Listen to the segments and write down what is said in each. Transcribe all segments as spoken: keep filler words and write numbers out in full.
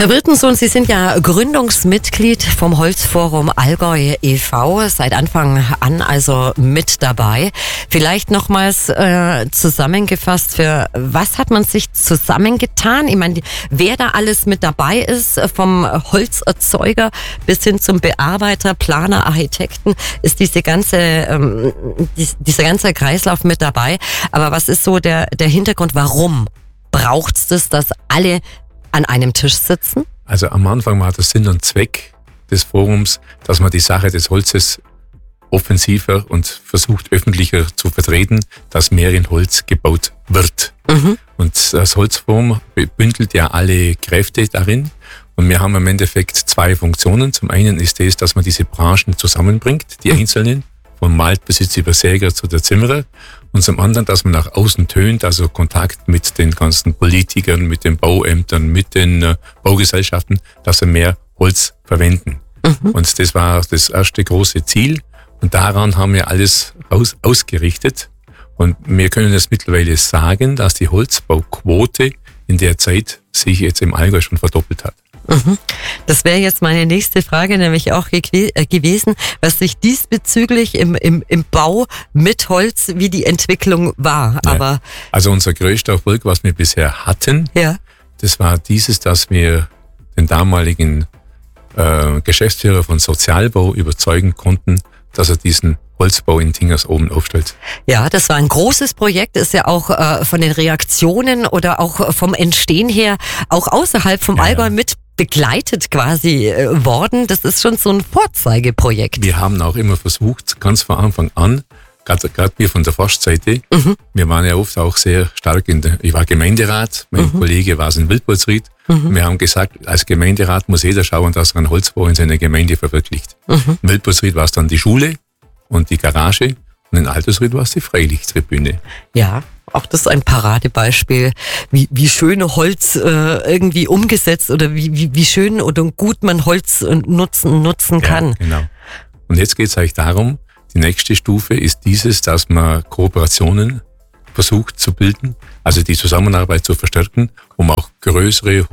Herr Brittensohn, Sie sind ja Gründungsmitglied vom Holzforum Allgäu e V, seit Anfang an also mit dabei. Vielleicht nochmals äh, zusammengefasst, für was hat man sich zusammengetan? Ich meine, wer da alles mit dabei ist, vom Holzerzeuger bis hin zum Bearbeiter, Planer, Architekten, ist diese ganze, ähm, die, dieser ganze Kreislauf mit dabei. Aber was ist so der, der Hintergrund? Warum braucht's das, dass alle an einem Tisch sitzen? Also am Anfang war der Sinn und Zweck des Forums, dass man die Sache des Holzes offensiver und versucht öffentlicher zu vertreten, dass mehr in Holz gebaut wird. Mhm. Und das Holzforum bündelt ja alle Kräfte darin. Und wir haben im Endeffekt zwei Funktionen. Zum einen ist es, dass man diese Branchen zusammenbringt, die einzelnen, vom Waldbesitz über Säger zu der Zimmerer. Und zum anderen, dass man nach außen tönt, also Kontakt mit den ganzen Politikern, mit den Bauämtern, mit den äh, Baugesellschaften, dass sie mehr Holz verwenden. Mhm. Und das war das erste große Ziel. Und daran haben wir alles aus, ausgerichtet. Und wir können jetzt mittlerweile sagen, dass die Holzbauquote in der Zeit sich jetzt im Allgäu schon verdoppelt hat. Das wäre jetzt meine nächste Frage, nämlich auch ge- äh, gewesen, was sich diesbezüglich im, im, im Bau mit Holz, wie die Entwicklung war. Ja. Aber also unser größter Erfolg, was wir bisher hatten, ja. das war dieses, dass wir den damaligen äh, Geschäftsführer von Sozialbau überzeugen konnten, dass er diesen Holzbau in Tingers oben aufstellt. Ja, das war ein großes Projekt, ist ja auch äh, von den Reaktionen oder auch vom Entstehen her auch außerhalb vom ja, Allgäu ja. mit begleitet quasi äh, worden. Das ist schon so ein Vorzeigeprojekt. Wir haben auch immer versucht, ganz von Anfang an, gerade wir von der Forstseite, mhm. wir waren ja oft auch sehr stark in der, ich war Gemeinderat, mein mhm. Kollege war es in Wildpolsried. Mhm. Wir haben gesagt, als Gemeinderat muss jeder schauen, dass er einen Holzbau in seiner Gemeinde verwirklicht. Mhm. In Wildpolsried war es dann die Schule und die Garage und in Altersried war es die Freilichttribüne. Ja, auch das ist ein Paradebeispiel, wie, wie schön Holz äh, irgendwie umgesetzt oder wie, wie, wie schön oder gut man Holz nutzen, nutzen kann. Ja, genau. Und jetzt geht es eigentlich darum, die nächste Stufe ist dieses, dass man Kooperationen versucht zu bilden, also die Zusammenarbeit zu verstärken, um auch größere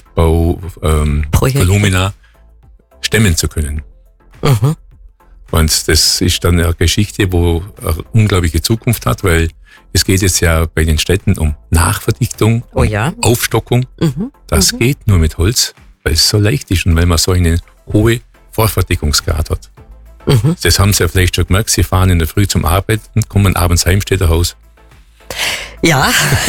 Holzbauvolumina ähm, stemmen zu können. Mhm. Und das ist dann eine Geschichte, wo eine unglaubliche Zukunft hat, weil es geht jetzt ja bei den Städten um Nachverdichtung, um oh ja. Aufstockung. Mhm. Das mhm. geht nur mit Holz, weil es so leicht ist und weil man so einen hohen Vorfertigungsgrad hat. Mhm. Das haben Sie ja vielleicht schon gemerkt, Sie fahren in der Früh zum Arbeiten, kommen abends heim, steht ein Haus. Ja,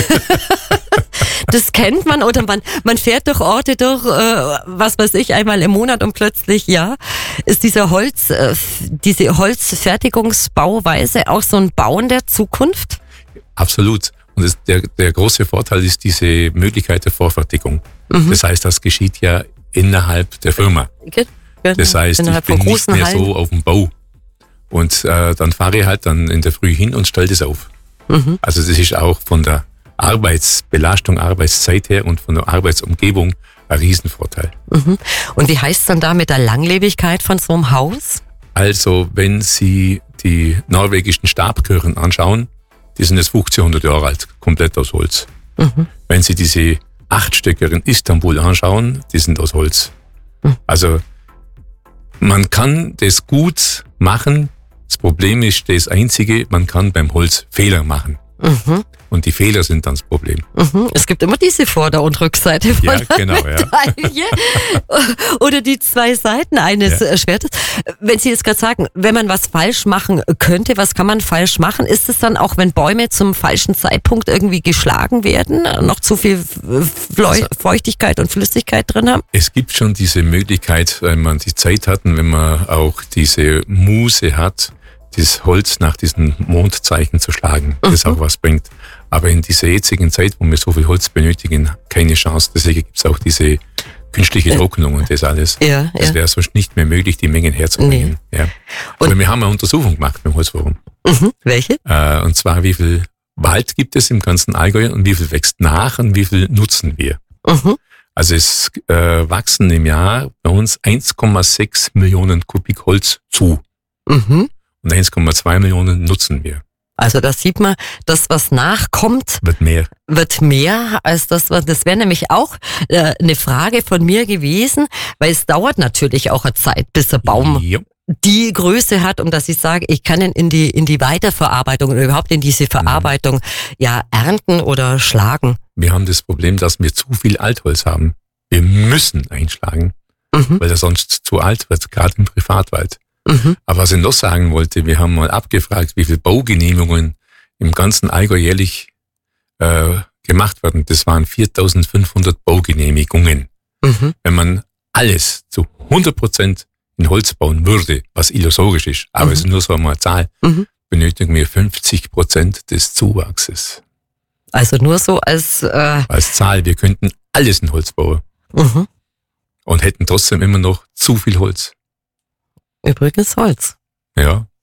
das kennt man oder man, man fährt durch Orte durch, äh, was weiß ich, einmal im Monat und plötzlich, ja, ist dieser Holz, äh, diese Holzfertigungsbauweise auch so ein Bauen der Zukunft? Absolut. Und das, der, der große Vorteil ist diese Möglichkeit der Vorfertigung. Mhm. Das heißt, das geschieht ja innerhalb der Firma. Okay. Das heißt, innerhalb ich bin nicht mehr Hallen. so auf dem Bau. Und äh, dann fahre ich halt dann in der Früh hin und stelle das auf. Mhm. Also das ist auch von der Arbeitsbelastung, Arbeitszeit her und von der Arbeitsumgebung ein Riesenvorteil. Mhm. Und wie heißt es dann da mit der Langlebigkeit von so einem Haus? Also wenn Sie die norwegischen Stabkirchen anschauen, die sind jetzt fünfzehnhundert Jahre alt, komplett aus Holz. Mhm. Wenn Sie diese Achtstöcker in Istanbul anschauen, die sind aus Holz. Mhm. Also man kann das gut machen. Das Problem ist das Einzige, man kann beim Holz Fehler machen. Mhm. Und die Fehler sind dann das Problem. Mhm. Es gibt immer diese Vorder- und Rückseite von ja, genau, der Medaille. Ja. Oder die zwei Seiten eines ja. Schwertes. Wenn Sie jetzt gerade sagen, wenn man was falsch machen könnte, was kann man falsch machen? Ist es dann auch, wenn Bäume zum falschen Zeitpunkt irgendwie geschlagen werden, noch zu viel Fleu- Feuchtigkeit und Flüssigkeit drin haben? Es gibt schon diese Möglichkeit, wenn man die Zeit hat und wenn man auch diese Muße hat, das Holz nach diesen Mondzeichen zu schlagen, das mhm. auch was bringt. Aber in dieser jetzigen Zeit, wo wir so viel Holz benötigen, keine Chance. Deswegen gibt es auch diese künstliche Trocknung und das alles. Ja, das ja. wäre sonst nicht mehr möglich, die Mengen herzubringen. Nee. Ja. Aber wir haben eine Untersuchung gemacht beim Holzforum. Mhm. Welche? Äh, und zwar, wie viel Wald gibt es im ganzen Allgäu und wie viel wächst nach und wie viel nutzen wir? Mhm. Also es äh, wachsen im Jahr bei uns eins Komma sechs Millionen Kubik Holz zu. Mhm. Und eins Komma zwei Millionen nutzen wir. Also da sieht man, das, was nachkommt, Wird mehr. wird mehr als das, was, das wäre nämlich auch äh, eine Frage von mir gewesen, weil es dauert natürlich auch eine Zeit, bis der Baum Ja. die Größe hat, um dass ich sage, ich kann ihn in die, in die Weiterverarbeitung oder überhaupt in diese Verarbeitung ja ernten oder schlagen. Wir haben das Problem, dass wir zu viel Altholz haben. Wir müssen einschlagen, Mhm. weil er sonst zu alt wird, gerade im Privatwald. Mhm. Aber was ich noch sagen wollte, wir haben mal abgefragt, wie viele Baugenehmigungen im ganzen Allgäu jährlich äh, gemacht werden. Das waren viertausendfünfhundert Baugenehmigungen. Mhm. Wenn man alles zu hundert Prozent in Holz bauen würde, was illusorisch ist, aber Mhm. es ist nur so einmal eine Zahl, Mhm. benötigen wir fünfzig Prozent des Zuwachses. Also nur so als äh, Als Zahl, wir könnten alles in Holz bauen mhm. und hätten trotzdem immer noch zu viel Holz. Übrigens Holz. Ja,